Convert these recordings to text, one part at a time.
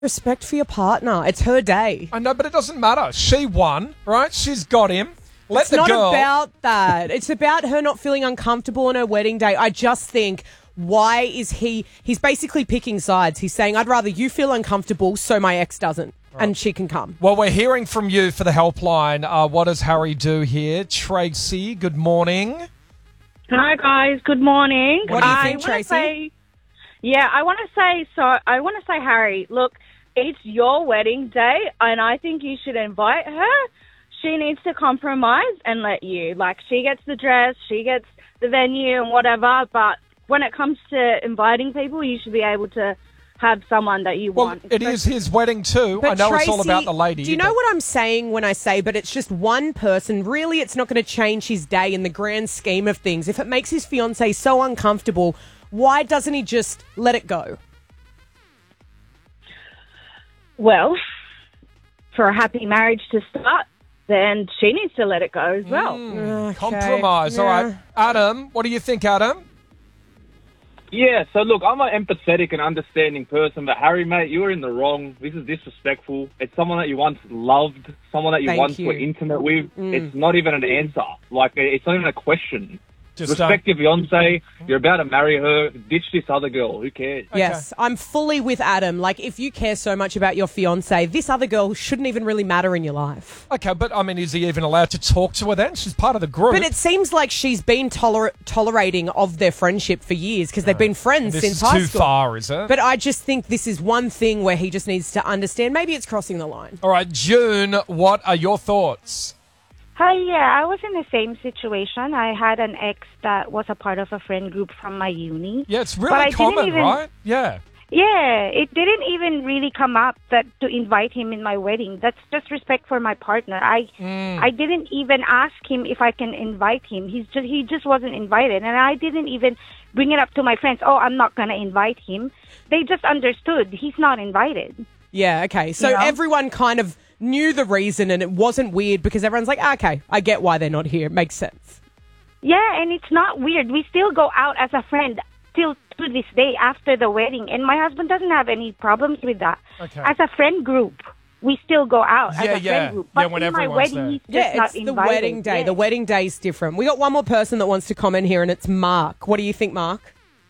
Respect for your partner. It's her day. I know, but it doesn't matter. She won, right? She's got him. Let It's the not girl. about that. It's about her not feeling uncomfortable on her wedding day. I just think, why is he's basically picking sides. He's saying, I'd rather you feel uncomfortable so my ex doesn't and she can come. Well, we're hearing from you for the helpline. What does Harry do here? Tracy, good morning. Hi guys, good morning. What do you think, I Tracy? want to say, Harry, look, it's your wedding day, and I think you should invite her. She needs to compromise and let you. Like, she gets the dress, she gets the venue and whatever, but when it comes to inviting people, you should be able to have someone that you Well, want. it is his wedding too. But I know it's all Tracy, about the lady. Do you know what I'm saying when I say, but it's just one person? Really, it's not going to change his day in the grand scheme of things. If it makes his fiancée so uncomfortable, why doesn't he just let it go? Well, for a happy marriage to start, then she needs to let it go as well. Okay. Compromise. All Yeah. right. Adam, what do you think, Adam? Yeah, so look, I'm an empathetic and understanding person, but Harry, mate, you were in the wrong. This is disrespectful. It's someone that you once loved, someone that you Thank once you. were intimate with. It's not even an answer. Like, it's not even a question. Just Respect your fiancée. You're about to marry her. Ditch this other girl. Who cares? Yes, I'm fully with Adam. Like, if you care so much about your fiancée, this other girl shouldn't even really matter in your life. Okay, but I mean, is he even allowed to talk to her then? She's part of the group. But it seems like she's been tolerating of their friendship for years because they've been friends this since is high too school. far, is it? But I just think this is one thing where he just needs to understand. Maybe it's crossing the line. All right, June, what are your thoughts? Hi, yeah, I was in the same situation. I had an ex that was a part of a friend group from my uni. Yeah, it's But I really didn't common, even- right? Yeah. Yeah, it didn't even really come up that to invite him in my wedding. That's just respect for my partner. I didn't even ask him if I can invite him. He just wasn't invited, and I didn't even bring it up to my friends. Oh, I'm not gonna invite him. They just understood he's not invited. Yeah, okay. So You know? everyone kind of knew the reason and it wasn't weird because everyone's like, okay, I get why they're not here. It makes sense. Yeah, and it's not weird. We still go out as a friend till to this day after the wedding, and my husband doesn't have any problems with that. Okay. As a friend group, we still go out as a friend group. Yeah, But when in my everyone's wedding, there. he's just Yeah, not it's the invited. wedding day. Yeah. The wedding day's different. We got one more person that wants to comment here and it's Mark. What do you think, Mark?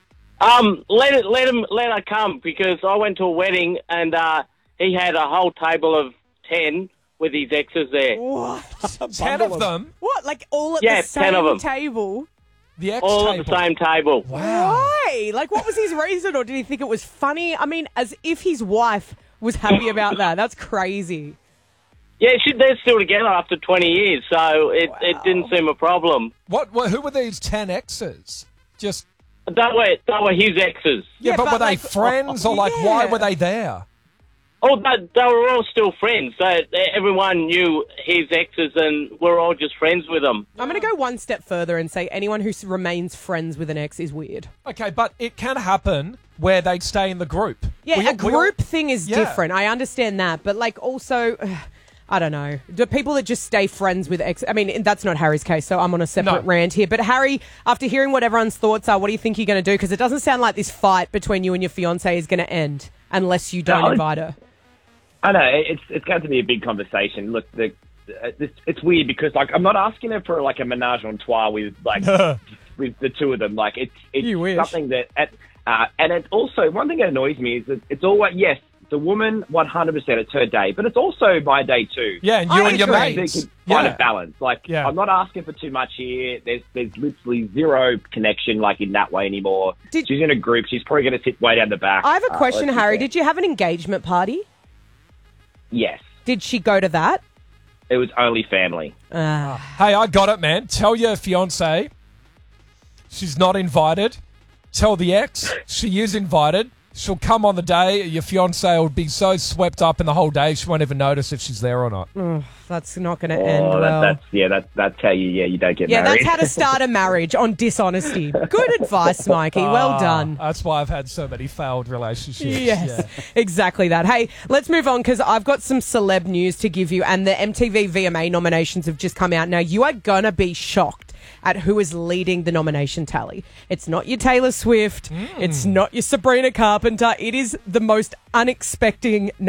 Let her come, because I went to a wedding and he had a whole table of 10 with his exes there. What? 10 of them? What? Like all at Yeah, the 10 of same them. table? The ex All table. at the same table. Wow. Why? Like, what was his reason, or did he think it was funny? I mean, as if his wife was happy about that. That's crazy. Yeah, they're still together after 20 years, so it didn't seem a problem. Who were these 10 exes? Just They were his exes. yeah, Yeah, but but were they like- friends or like why Yeah. were they there? Oh, they were all still friends. So everyone knew his exes, and we're all just friends with them. I'm going to go one step further and say anyone who remains friends with an ex is weird. Okay, but it can happen where they stay in the group. Yeah, a group thing is Yeah. different. I understand that. But, like, also, I don't know. The people that just stay friends with ex... I mean, that's not Harry's case, so I'm on a separate No. rant here. But, Harry, after hearing what everyone's thoughts are, what do you think you're going to do? Because it doesn't sound like this fight between you and your fiancée is going to end unless you don't No, invite her. I know it's going to be a big conversation. Look, it's weird because like I'm not asking her for like a menage a trois with like with the two of them. Like it's You wish. something that and it's also one thing that annoys me is that it's always yes, the woman 100% it's her day, but it's also my day too. Yeah, and you I and your agree. They mates. can find Yeah. a balance. Like Yeah. I'm not asking for too much here. There's literally zero connection like in that way anymore. Did- She's in a group. She's probably going to sit way down the back. I have a question, let's be Harry. fair. Did you have an engagement party? Yes, Did she go to that? it was only family. Hey, I got it, man. Tell your fiance she's not invited. Tell the ex she is invited. She'll come on the day. Your fiance will be so swept up in the whole day she won't even notice if she's there or not. That's not going to end Oh, well. that's how you don't get Yeah, married. that's how to start a marriage, on dishonesty. Good advice, Mikey. Well done. That's why I've had so many failed relationships. Yes, Yeah. exactly that. Hey, let's move on because I've got some celeb news to give you, and the MTV VMA nominations have just come out. Now, you are going to be shocked at who is leading the nomination tally. It's not your Taylor Swift. It's not your Sabrina Carpenter. It is the most unexpected